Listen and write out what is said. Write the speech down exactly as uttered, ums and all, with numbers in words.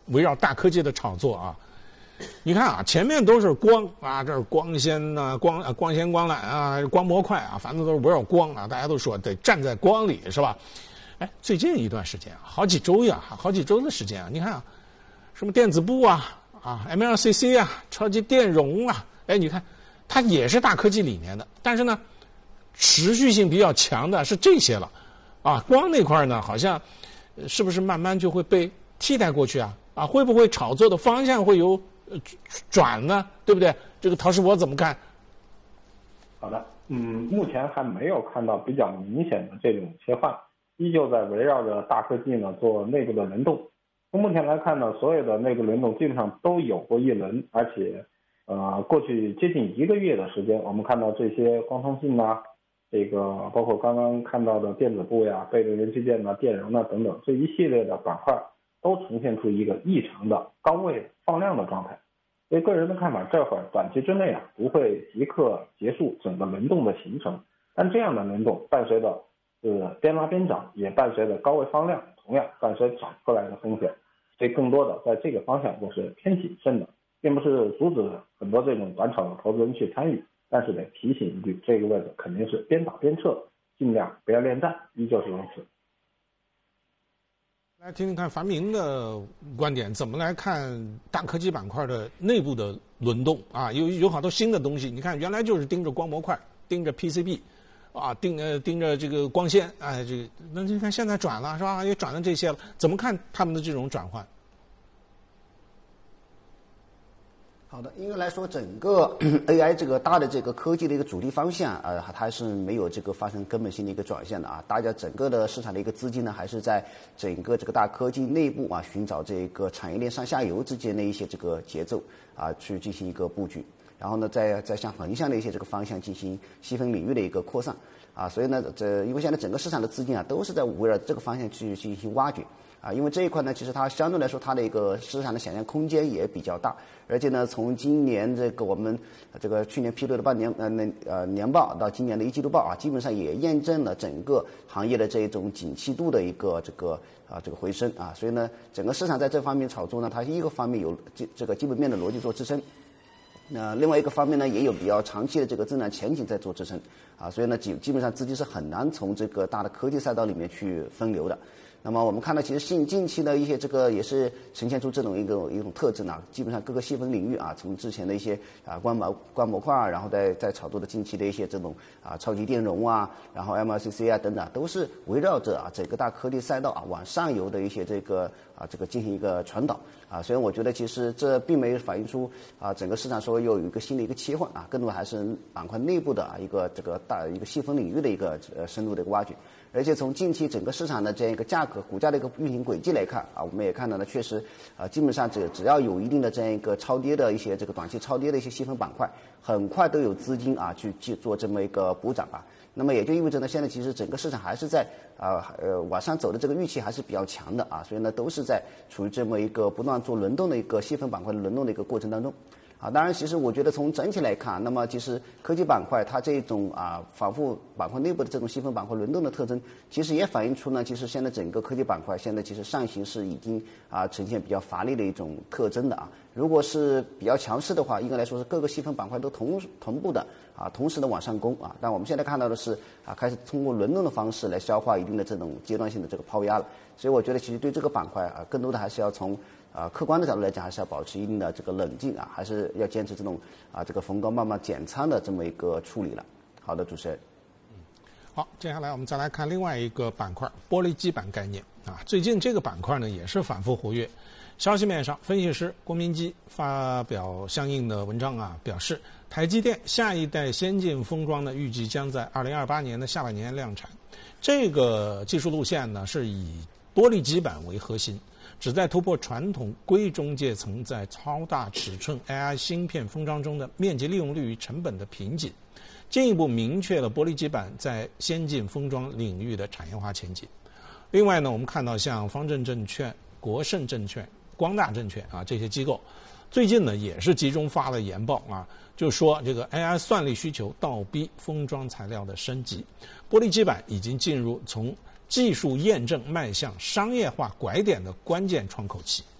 围绕大科技的炒作啊。你看啊，前面都是光啊，这是光纤呐、啊，光啊光纤光缆啊，光模块啊，反正都是围绕光啊，大家都说得站在光里，是吧？哎，最近一段时间啊，好几周呀，好几周的时间啊，你看啊，什么电子部啊，啊 M L C C 啊，超级电容啊，哎，你看它也是大科技里面的，但是呢，持续性比较强的是这些了，啊，光那块呢，好像是不是慢慢就会被替代过去啊？啊，会不会炒作的方向会有？呃，转呢，对不对？这个陶师伯怎么看？ 好的，嗯，目前还没有看到比较明显的这种切换，依旧在围绕着大科技呢做内部的轮动。从目前来看呢，所有的内部轮动基本上都有过一轮，而且，呃，过去接近一个月的时间，我们看到这些光通信呐，这个包括刚刚看到的电子部呀、被动元器件呐、电容呐等等这一系列的板块，都呈现出一个异常的高位放量的状态。所以个人的看法，这会儿短期之内啊不会即刻结束整个轮动的形成，但这样的轮动伴随着是边拉边涨，也伴随着高位放量，同样伴随涨出来的风险。所以更多的在这个方向我是偏谨慎的，并不是阻止很多这种短炒的投资人去参与，但是得提醒一句，这个位置肯定是边打边撤，尽量不要恋战，依旧是如此。 来听听看樊明的观点，怎么来看大科技板块的内部的轮动啊？有有好多新的东西，你看原来就是盯着光模块，盯着 P C B， 啊，盯呃盯着这个光纤，哎，这个那你看现在转了是吧？也转了这些了，怎么看他们的这种转换？ 好的，应该来说，整个 A I 这个大的这个科技的一个主力方向，呃，它还是没有这个发生根本性的一个转向的啊。大家整个的市场的一个资金呢，还是在整个这个大科技内部啊，寻找这个产业链上下游之间的一些这个节奏啊，去进行一个布局。然后呢，再再向横向的一些这个方向进行细分领域的一个扩散啊。所以呢，这因为现在整个市场的资金啊，都是在围绕这个方向去进行挖掘。啊，因为这一块呢，其实它相对来说它的一个市场的想象空间也比较大，而且呢，从今年这个我们这个去年披露的半年呃那呃年报到今年的一季度报啊，基本上也验证了整个行业的这种景气度的一个这个啊这个回升啊，所以呢，整个市场在这方面炒作呢，它一个方面有这这个基本面的逻辑做支撑。那另外一个方面呢，也有比较长期的这个增长前景在做支撑啊，所以呢，基基本上资金是很难从这个大的科技赛道里面去分流的。那么我们看到，其实近近期的一些这个也是呈现出这种一个一种特征啊，基本上各个细分领域啊，从之前的一些啊光模光模块，然后再再炒作的近期的一些这种啊超级电容啊，然后 M L C C 啊等等，都是围绕着啊整个大科技赛道啊往上游的一些这个啊这个进行一个传导啊，所以我觉得其实这并没有反映出啊整个市场说又有一个新的一个切换啊，更多还是板块内部的啊一个这个大一个细分领域的一个呃深入的一个挖掘。而且从近期整个市场的这样一个价格、股价的一个运行轨迹来看啊，我们也看到呢，确实啊，基本上只只要有一定的这样一个超跌的一些这个短期超跌的一些细分板块，很快都有资金啊去去做这么一个补涨啊。那么也就意味着呢，现在其实整个市场还是在啊呃往上走的这个预期还是比较强的啊，所以呢都是在处于这么一个不断做轮动的一个细分板块的轮动的一个过程当中。啊，当然，其实我觉得从整体来看，那么其实科技板块它这种啊反复板块内部的这种细分板块轮动的特征，其实也反映出呢，其实现在整个科技板块现在其实上行是已经啊呈现比较乏力的一种特征的啊。如果是比较强势的话，应该来说是各个细分板块都同同步的啊，同时的往上攻啊。但我们现在看到的是啊，开始通过轮动的方式来消化一定的这种阶段性的这个抛压了。所以我觉得其实对这个板块啊，更多的还是要从啊，客观的角度来讲，还是要保持一定的这个冷静啊，还是要坚持这种啊这个逢高慢慢减仓的这么一个处理了。好的，主持人。 嗯，好，接下来我们再来看另外一个板块——玻璃基板概念啊。最近这个板块呢也是反复活跃。消息面上，分析师郭明基发表相应的文章啊，表示台积电下一代先进封装呢，预计将在二零二八年的下半年量产。这个技术路线呢是以玻璃基板为核心。旨在突破传统硅中介层在超大尺寸 A I 芯片封装中的面积利用率与成本的瓶颈，进一步明确了玻璃基板在先进封装领域的产业化前景。另外呢，我们看到像方正证券、国盛证券、光大证券啊这些机构，最近呢也是集中发了研报啊，就说这个 A I 算力需求倒逼封装材料的升级，玻璃基板已经进入从技术验证迈向商业化拐点的关键窗口期。